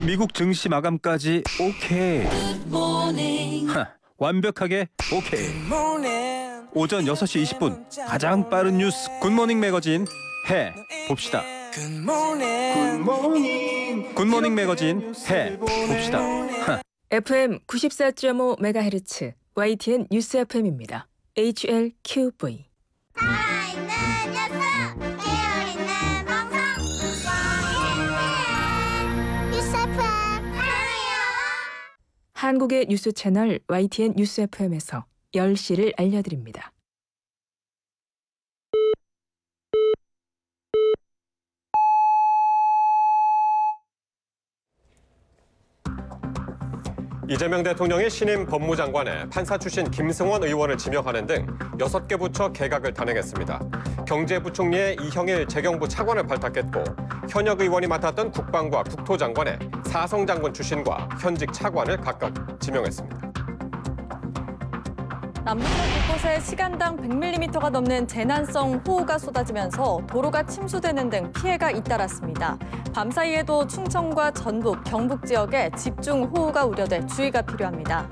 미국 증시 마감까지 오케이. 완벽하게 오케이. 오전 6시 20분 가장 빠른 뉴스 굿모닝 매거진 해 봅시다. 굿모닝 매거진 해 봅시다. FM 94.5MHz YTN 뉴스 FM입니다. HLQV. 한국의 뉴스 채널 YTN 뉴스 FM에서 10시를 알려드립니다. 이재명 대통령이 신임 법무장관에 판사 출신 김승원 의원을 지명하는 등 6개 부처 개각을 단행했습니다. 경제부총리의 이형일 재경부 차관을 발탁했고 현역 의원이 맡았던 국방과 국토장관에 사성장군 출신과 현직 차관을 각각 지명했습니다. 남북한 곳곳에 시간당 100mm가 넘는 재난성 호우가 쏟아지면서 도로가 침수되는 등 피해가 잇따랐습니다. 밤사이에도 충청과 전북, 경북 지역에 집중 호우가 우려돼 주의가 필요합니다.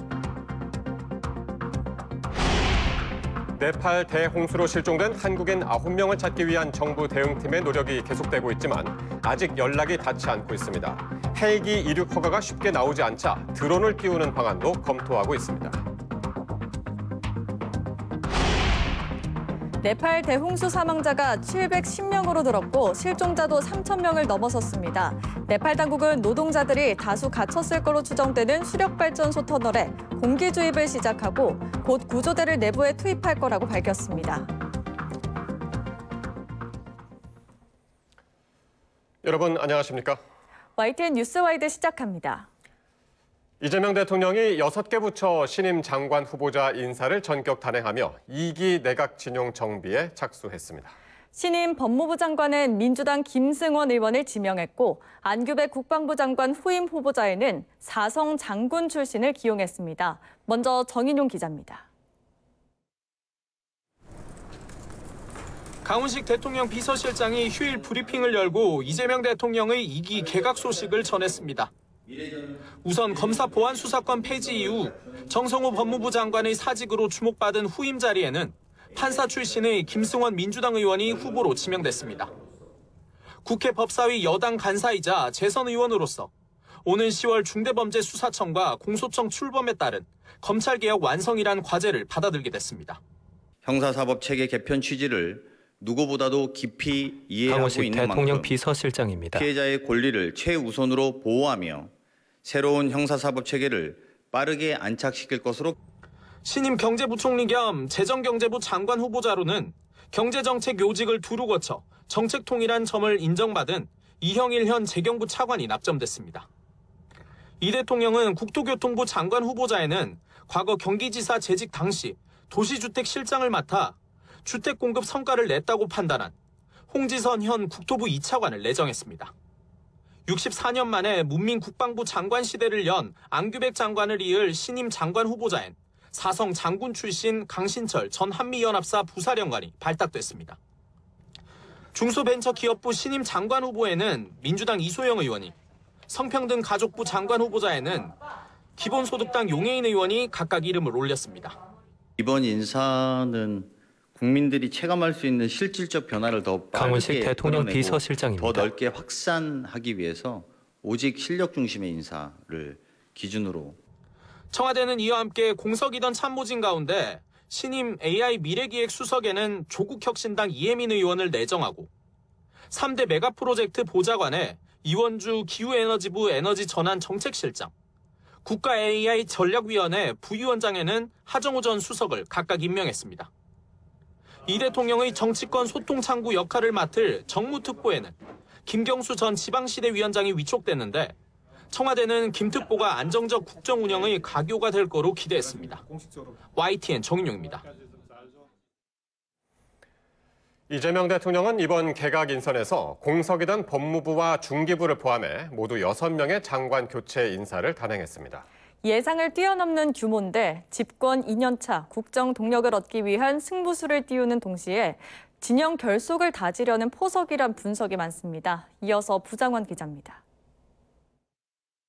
네팔 대홍수로 실종된 한국인 9명을 찾기 위한 정부 대응팀의 노력이 계속되고 있지만 아직 연락이 닿지 않고 있습니다. 헬기 이륙 허가가 쉽게 나오지 않자 드론을 띄우는 방안도 검토하고 있습니다. 네팔 대홍수 사망자가 710명으로 늘었고 실종자도 3,000명을 넘어섰습니다. 네팔 당국은 노동자들이 다수 갇혔을 거로 추정되는 수력발전소 터널에 공기 주입을 시작하고 곧 구조대를 내부에 투입할 거라고 밝혔습니다. 여러분 안녕하십니까? YTN 뉴스와이드 시작합니다. 이재명 대통령이 6개 부처 신임 장관 후보자 인사를 전격 단행하며 2기 내각 진용 정비에 착수했습니다. 신임 법무부 장관은 민주당 김승원 의원을 지명했고 안규백 국방부 장관 후임 후보자에는 사성 장군 출신을 기용했습니다. 먼저 정인용 기자입니다. 강훈식 대통령 비서실장이 휴일 브리핑을 열고 이재명 대통령의 2기 개각 소식을 전했습니다. 우선 검사 보안 수사권 폐지 이후 정성호 법무부 장관의 사직으로 주목받은 후임 자리에는 판사 출신의 김승원 민주당 의원이 후보로 지명됐습니다. 국회 법사위 여당 간사이자 재선 의원으로서 오는 10월 중대범죄수사청과 공소청 출범에 따른 검찰개혁 완성이란 과제를 받아들게 됐습니다. 형사사법체계 개편 취지를 누구보다도 깊이 이해하고 있는 대통령 만큼 비서실장입니다. 피해자의 권리를 최우선으로 보호하며 새로운 형사사법체계를 빠르게 안착시킬 것으로 신임 경제부총리 겸 재정경제부 장관 후보자로는 경제정책 요직을 두루 거쳐 정책 통일한 점을 인정받은 이형일 현 재경부 차관이 낙점됐습니다. 이 대통령은 국토교통부 장관 후보자에는 과거 경기지사 재직 당시 도시주택실장을 맡아 주택 공급 성과를 냈다고 판단한 홍지선 현 국토부 2차관을 내정했습니다. 64년 만에 문민국방부 장관 시대를 연 안규백 장관을 이을 신임 장관 후보자엔 사성 장군 출신 강신철 전 한미연합사 부사령관이 발탁됐습니다. 중소벤처기업부 신임 장관 후보에는 민주당 이소영 의원이, 성평등가족부 장관 후보자에는 기본소득당 용해인 의원이 각각 이름을 올렸습니다. 이번 인사는 국민들이 체감할 수 있는 실질적 변화를 더 강훈식 빠르게 대통령 끌어내고 비서실장입니다. 더 넓게 확산하기 위해서 오직 실력 중심의 인사를 기준으로 청와대는 이와 함께 공석이던 참모진 가운데 신임 AI 미래기획 수석에는 조국혁신당 이혜민 의원을 내정하고 3대 메가프로젝트 보좌관에 이원주 기후에너지부 에너지전환정책실장, 국가 AI 전략위원회 부위원장에는 하정우 전 수석을 각각 임명했습니다. 이 대통령의 정치권 소통창구 역할을 맡을 정무특보에는 김경수 전 지방시대위원장이 위촉됐는데 청와대는 김 특보가 안정적 국정 운영의 가교가 될 거로 기대했습니다. YTN 정인용입니다. 이재명 대통령은 이번 개각 인선에서 공석이던 법무부와 중기부를 포함해 모두 6명의 장관 교체 인사를 단행했습니다. 예상을 뛰어넘는 규모인데 집권 2년차 국정 동력을 얻기 위한 승부수를 띄우는 동시에 진영 결속을 다지려는 포석이란 분석이 많습니다. 이어서 부장원 기자입니다.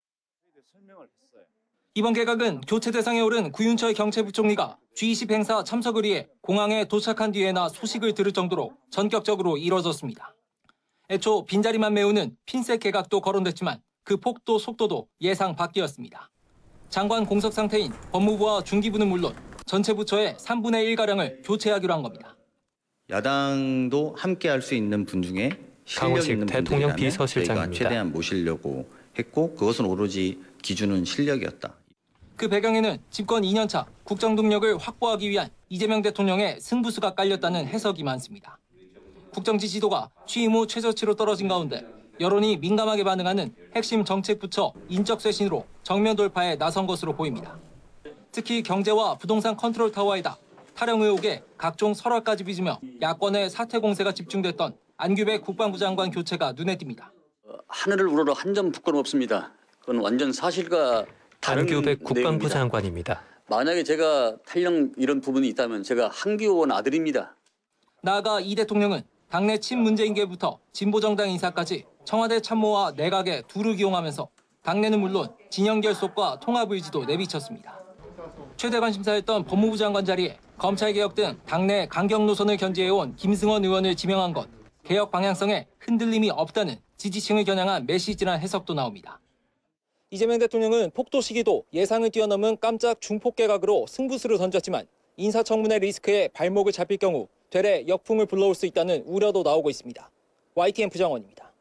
이번 개각은 교체 대상에 오른 구윤철 경제부총리가 G20 행사 참석을 위해 공항에 도착한 뒤에나 소식을 들을 정도로 전격적으로 이뤄졌습니다. 애초 빈자리만 메우는 핀셋 개각도 거론됐지만 그 폭도 속도도 예상 밖이었습니다. 장관 공석 상태인 법무부와 중기부는 물론 전체 부처의 3분의 1가량을 교체하기로 한 겁니다. 야당도 함께 할 수 있는 분 중에 실력 있는 대통령 분들이라면 비서실장입니다. 저희가 최대한 모시려고 했고 그것은 오로지 기준은 실력이었다. 그 배경에는 집권 2년차 국정동력을 확보하기 위한 이재명 대통령의 승부수가 깔렸다는 해석이 많습니다. 국정 지지도가 취임 후 최저치로 떨어진 가운데 여론이 민감하게 반응하는 핵심 정책부처 인적 쇄신으로 정면 돌파에 나선 것으로 보입니다. 특히 경제와 부동산 컨트롤 타워에다 타령 의혹에 각종 설화까지 빚으며 야권의 사퇴 공세가 집중됐던 안규백 국방부 장관 교체가 눈에 띕니다. 하늘을 우러러 한 점 부끄럼 없습니다. 그건 완전 사실과 다른 안규백 국방부 내용입니다. 장관입니다. 만약에 제가 탈령 이런 부분이 있다면 제가 한기호원 아들입니다. 나아가 이 대통령은 당내 친문재인계부터 진보정당 인사까지 청와대 참모와 내각에 두루 기용하면서 당내는 물론 진영 결속과 통합 의지도 내비쳤습니다. 최대 관심사였던 법무부 장관 자리에 검찰개혁 등 당내 강경 노선을 견지해온 김승원 의원을 지명한 것, 개혁 방향성에 흔들림이 없다는 지지층을 겨냥한 메시지란 해석도 나옵니다. 이재명 대통령은 폭도 시기도 예상을 뛰어넘은 깜짝 중폭 개각으로 승부수를 던졌지만 인사청문회 리스크에 발목을 잡힐 경우 되레 역풍을 불러올 수 있다는 우려도 나오고 있습니다. YTN 부정원입니다.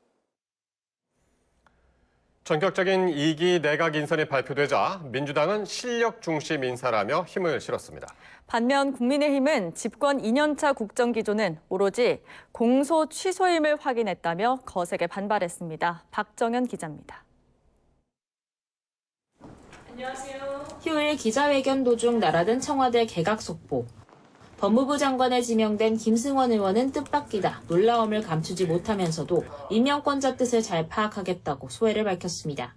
전격적인 2기 내각 인선이 발표되자 민주당은 실력 중심 인사라며 힘을 실었습니다. 반면 국민의힘은 집권 2년차 국정 기조는 오로지 공소 취소임을 확인했다며 거세게 반발했습니다. 박정현 기자입니다. 안녕하세요. 휴일 기자회견 도중 날아든 청와대 개각 속보. 법무부 장관에 지명된 김승원 의원은 뜻밖이다. 놀라움을 감추지 못하면서도 임명권자 뜻을 잘 파악하겠다고 소회를 밝혔습니다.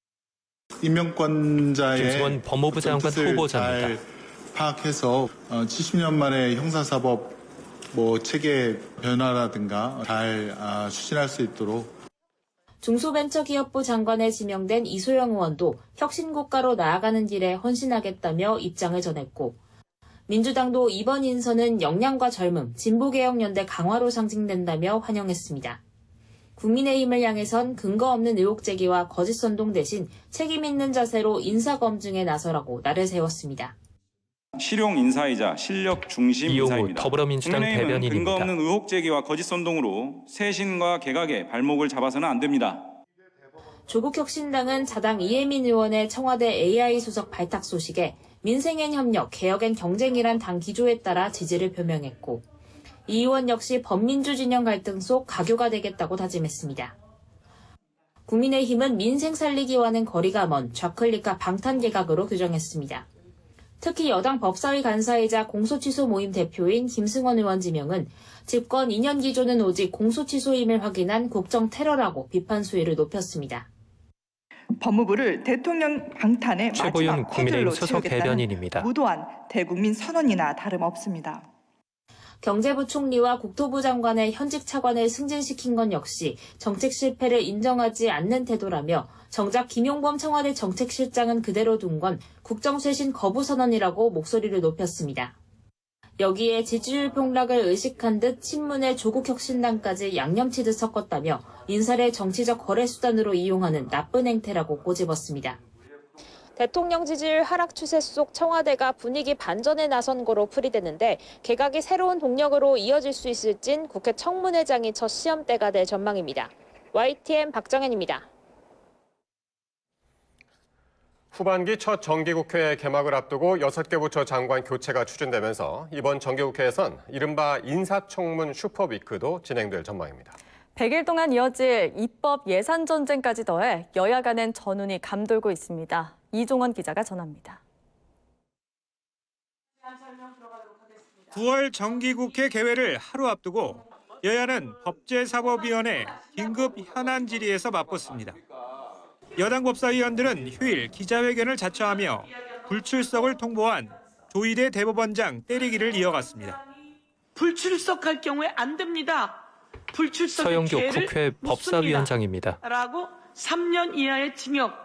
임명권자의 김승원 법무부 장관 뜻을 후보자입니다. 잘 파악해서 70년 만에 형사사법 체계 변화라든가 잘 추진할 수 있도록. 중소벤처기업부 장관에 지명된 이소영 의원도 혁신국가로 나아가는 길에 헌신하겠다며 입장을 전했고 민주당도 이번 인선은 역량과 젊음, 진보개혁연대 강화로 상징된다며 환영했습니다. 국민의힘을 향해선 근거 없는 의혹 제기와 거짓 선동 대신 책임 있는 자세로 인사검증에 나서라고 날을 세웠습니다. 실용 인사이자 실력 중심 이용우 인사입니다. 더불어민주당 국민의힘은 대변인입니다. 근거 없는 의혹 제기와 거짓 선동으로 쇄신과 개각에 발목을 잡아서는 안 됩니다. 조국혁신당은 자당 이혜민 의원의 청와대 AI 수석 발탁 소식에 민생엔 협력, 개혁엔 경쟁이란 당 기조에 따라 지지를 표명했고 이 의원 역시 범민주 진영 갈등 속 가교가 되겠다고 다짐했습니다. 국민의힘은 민생 살리기와는 거리가 먼 좌클릭과 방탄 개각으로 규정했습니다. 특히 여당 법사위 간사이자 공소취소 모임 대표인 김승원 의원 지명은 집권 2년 기조는 오직 공소취소임을 확인한 국정 테러라고 비판 수위를 높였습니다. 법무부를 대통령 방탄의 최보윤 마지막 국민의힘 퍼즐로 소속 채우겠다는 대변인입니다. 무도한 대국민 선언이나 다름없습니다. 경제부총리와 국토부 장관의 현직 차관을 승진시킨 건 역시 정책 실패를 인정하지 않는 태도라며 정작 김용범 청와대 정책실장은 그대로 둔 건 국정쇄신 거부 선언이라고 목소리를 높였습니다. 여기에 지지율 폭락을 의식한 듯 친문의 조국혁신당까지 양념치듯 섞었다며 인사를 정치적 거래 수단으로 이용하는 나쁜 행태라고 꼬집었습니다. 대통령 지지율 하락 추세 속 청와대가 분위기 반전에 나선 거로 풀이되는데 개각이 새로운 동력으로 이어질 수 있을진 국회 청문회장이 첫 시험대가 될 전망입니다. YTN 박정현입니다. 후반기 첫 정기국회 개막을 앞두고 6개 부처 장관 교체가 추진되면서 이번 정기국회에선 이른바 인사청문 슈퍼위크도 진행될 전망입니다. 100일 동안 이어질 입법 예산 전쟁까지 더해 여야 간엔 전운이 감돌고 있습니다. 이종원 기자가 전합니다. 9월 정기국회 개회를 하루 앞두고 여야는 법제사법위원회 긴급 현안 질의에서 맞붙습니다. 여당 법사위원들은 휴일 기자회견을 자처하며 불출석을 통보한 조희대 대법원장 때리기를 이어갔습니다. 불출석할 경우에 안 됩니다. 불출석의 서영교 죄를 국회 법사위원장입니다. 라고 3년 이하의 징역